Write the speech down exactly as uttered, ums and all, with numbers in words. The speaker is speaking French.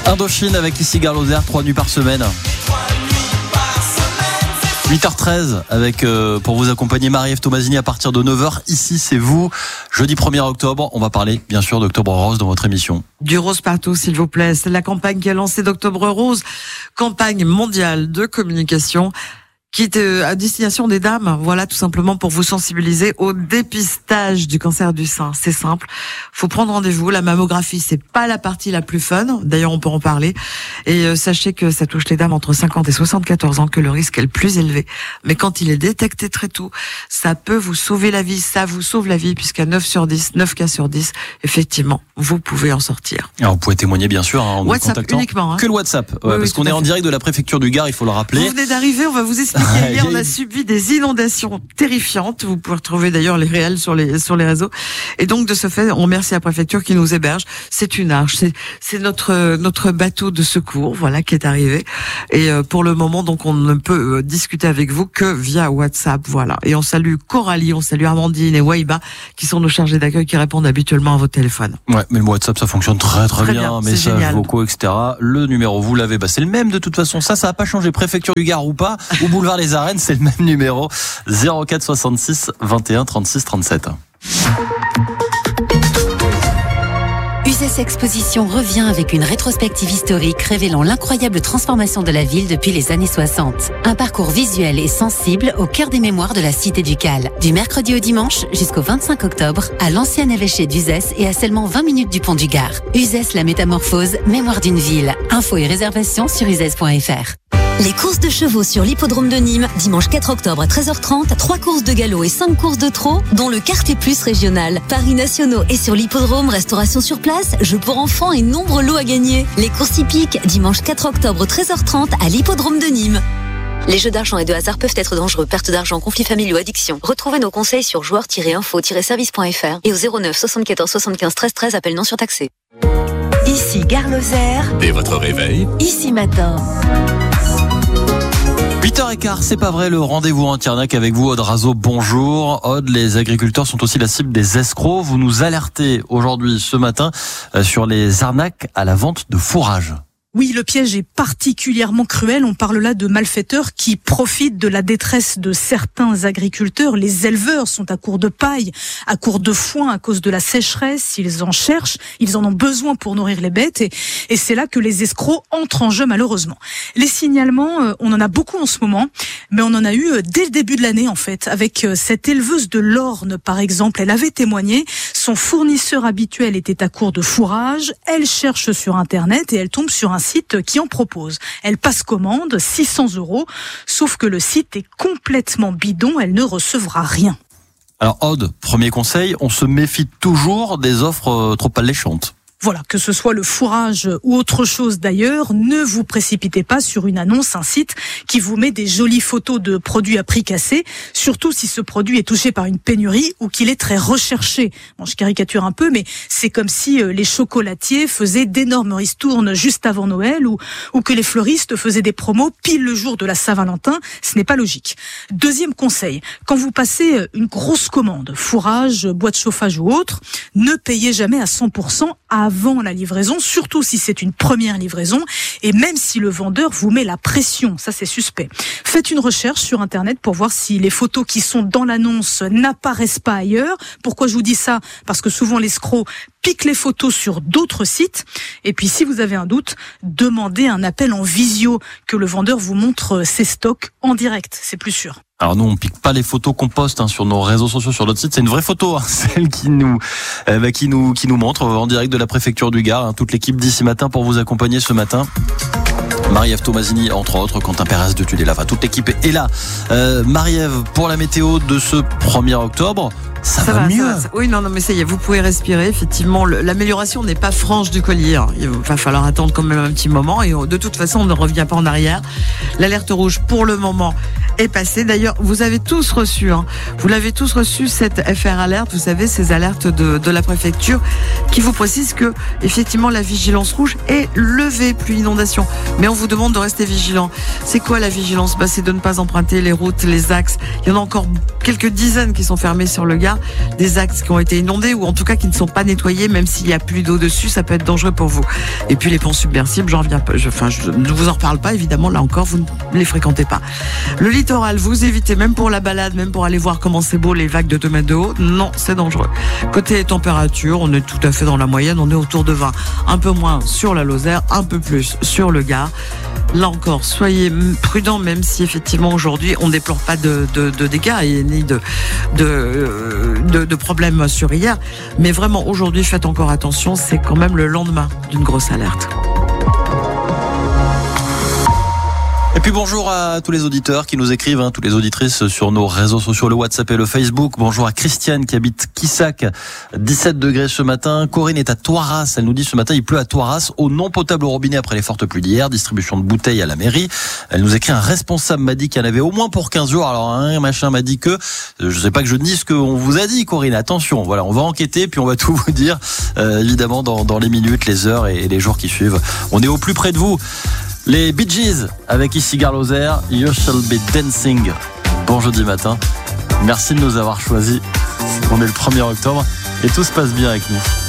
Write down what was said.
Indochine avec ici Garloser, trois nuits par semaine. huit heures treize avec euh, pour vous accompagner Marie-Ève Tomasini à partir de neuf heures. Ici c'est vous, jeudi premier octobre. On va parler bien sûr d'Octobre Rose dans votre émission. Du rose partout s'il vous plaît. C'est la campagne qui a lancé d'Octobre Rose, campagne mondiale de communication qui est à destination des dames, voilà, tout simplement pour vous sensibiliser au dépistage du cancer du sein. C'est simple, faut prendre rendez-vous. La mammographie, c'est pas la partie la plus fun, d'ailleurs on peut en parler. Et euh, sachez que ça touche les dames entre cinquante et soixante-quatorze ans, que le risque est le plus élevé. Mais quand il est détecté très tôt, ça peut vous sauver la vie, ça vous sauve la vie, puisqu'à neuf sur dix, neuf cas sur dix, effectivement, vous pouvez en sortir. Alors vous pouvez témoigner bien sûr, hein, en WhatsApp nous contactant. Uniquement. Hein. Que le WhatsApp, ouais, oui, parce oui, qu'on est en direct de la préfecture du Gard, il faut le rappeler. Vous venez d'arriver, on va vous expliquer. Hier, on a subi des inondations terrifiantes. Vous pouvez retrouver d'ailleurs les réels sur les sur les réseaux. Et donc de ce fait, on remercie la préfecture qui nous héberge. C'est une arche, c'est c'est notre notre bateau de secours, voilà, qui est arrivé. Et euh, pour le moment, donc on ne peut euh, discuter avec vous que via WhatsApp, voilà. Et on salue Coralie, on salue Amandine et Waïba, qui sont nos chargés d'accueil, qui répondent habituellement à vos téléphones. Ouais, mais le WhatsApp ça fonctionne très très, très bien, bien messages vocaux, et cetera. Le numéro vous l'avez, bah c'est le même de toute façon. Ça, ça a pas changé. Préfecture du Gard ou pas, ou boulevard Les Arènes, c'est le même numéro. zéro quatre soixante-six vingt et un trente-six trente-sept. Uzès Exposition revient avec une rétrospective historique révélant l'incroyable transformation de la ville depuis les années soixante. Un parcours visuel et sensible au cœur des mémoires de la cité ducale. Du mercredi au dimanche jusqu'au vingt-cinq octobre à l'ancien évêché d'Uzès et à seulement vingt minutes du pont du Gard. Uzès la métamorphose, mémoire d'une ville. Infos et réservations sur uzès point f r. Les courses de chevaux sur l'hippodrome de Nîmes, dimanche quatre octobre à treize heures trente, trois courses de galop et cinq courses de trot, dont le Quartet Plus régional. Paris nationaux et sur l'hippodrome, restauration sur place, jeux pour enfants et nombreux lots à gagner. Les courses hippiques, dimanche quatre octobre treize heures trente à l'hippodrome de Nîmes. Les jeux d'argent et de hasard peuvent être dangereux. Perte d'argent, conflits familiaux, addiction. Retrouvez nos conseils sur joueurs tiret info tiret service point f r et au zéro neuf soixante-quatorze soixante-quinze treize treize, appel non surtaxé. Ici Gare Lozère. Dès votre réveil. Ici Matin. huit heures quinze, c'est pas vrai, le rendez-vous en Tiernac avec vous, Aude Razo, bonjour. Aude, les agriculteurs sont aussi la cible des escrocs. Vous nous alertez aujourd'hui, ce matin, sur les arnaques à la vente de fourrage. Oui, le piège est particulièrement cruel. On parle là de malfaiteurs qui profitent de la détresse de certains agriculteurs. Les éleveurs sont à court de paille, à court de foin à cause de la sécheresse. Ils en cherchent, ils en ont besoin pour nourrir les bêtes. Et, et c'est là que les escrocs entrent en jeu, malheureusement. Les signalements, on en a beaucoup en ce moment, mais on en a eu dès le début de l'année, en fait. Avec cette éleveuse de l'Orne, par exemple, elle avait témoigné. Son fournisseur habituel était à court de fourrage. Elle cherche sur Internet et elle tombe sur un site qui en propose. Elle passe commande, six cents euros, sauf que le site est complètement bidon, elle ne recevra rien. Alors Aude, premier conseil, on se méfie toujours des offres trop alléchantes. Voilà, que ce soit le fourrage ou autre chose d'ailleurs, ne vous précipitez pas sur une annonce, un site qui vous met des jolies photos de produits à prix cassé, surtout si ce produit est touché par une pénurie ou qu'il est très recherché. Bon, je caricature un peu, mais c'est comme si les chocolatiers faisaient d'énormes ristournes juste avant Noël ou, ou que les fleuristes faisaient des promos pile le jour de la Saint-Valentin. Ce n'est pas logique. Deuxième conseil, quand vous passez une grosse commande, fourrage, boîte de chauffage ou autre, ne payez jamais à cent pour cent avant la livraison, surtout si c'est une première livraison, et même si le vendeur vous met la pression, ça c'est suspect. Faites une recherche sur Internet pour voir si les photos qui sont dans l'annonce n'apparaissent pas ailleurs. Pourquoi je vous dis ça ? Parce que souvent l'escroc pique les photos sur d'autres sites. Et puis si vous avez un doute, demandez un appel en visio, que le vendeur vous montre ses stocks en direct, c'est plus sûr. Alors nous, on pique pas les photos qu'on poste hein, sur nos réseaux sociaux, sur notre site. C'est une vraie photo, hein, celle qui nous, euh, bah, qui nous, qui nous montre en direct de la préfecture du Gard. Hein, toute l'équipe d'ici matin pour vous accompagner ce matin. Marie-Ève Tomasini, entre autres, Quentin Pérez de Tudela. Enfin, toute l'équipe est là. Euh, Marie-Ève, pour la météo de ce premier octobre, ça, ça va, va mieux. Ça va, ça... Oui, non, non, mais ça y est, vous pouvez respirer. Effectivement, le, l'amélioration n'est pas franche du collier. Il va falloir attendre quand même un petit moment. Et de toute façon, on ne revient pas en arrière. L'alerte rouge, pour le moment, est passée. D'ailleurs, vous avez tous reçu, hein, vous l'avez tous reçu, cette F R alerte. Vous savez, ces alertes de, de la préfecture qui vous précisent que, effectivement, la vigilance rouge est levée, pluie, inondation. Mais on vous demande de rester vigilant. C'est quoi la vigilance ? Bah, c'est de ne pas emprunter les routes, les axes. Il y en a encore quelques dizaines qui sont fermés sur le Gard. cas des axes qui ont été inondés ou en tout cas qui ne sont pas nettoyés, même s'il y a plus d'eau dessus, ça peut être dangereux pour vous. Et puis les ponts submersibles, j'en reviens pas. Je, enfin, je ne vous en reparle pas, évidemment. Là encore, vous ne les fréquentez pas. Le littoral, vous évitez même pour la balade, même pour aller voir comment c'est beau les vagues de deux mètres de haut. Non, c'est dangereux. Côté température, on est tout à fait dans la moyenne. On est autour de vingt, un peu moins sur la Lozère, un peu plus sur le Gard. Là encore, soyez prudents, même si effectivement aujourd'hui on ne déplore pas de, de, de dégâts et ni de, de, de, de problèmes sur hier. Mais vraiment aujourd'hui, faites encore attention, c'est quand même le lendemain d'une grosse alerte. Et puis bonjour à tous les auditeurs qui nous écrivent, hein, toutes les auditrices sur nos réseaux sociaux, le WhatsApp et le Facebook. Bonjour à Christiane qui habite Quissac, dix-sept degrés ce matin. Corinne est à Toiras, elle nous dit ce matin il pleut à Toiras, eau non potable au robinet après les fortes pluies d'hier, distribution de bouteilles à la mairie. Elle nous écrit un responsable m'a dit qu'il y en avait au moins pour quinze jours. Alors un machin m'a dit que, je sais pas que je dise ce qu'on vous a dit Corinne, attention, voilà, on va enquêter puis on va tout vous dire, euh, évidemment dans, dans les minutes, les heures et les jours qui suivent. On est au plus près de vous. Les Bee Gees avec ici Gare Lozère, You Shall Be Dancing. Bon jeudi matin. Merci de nous avoir choisis. On est le premier octobre et tout se passe bien avec nous.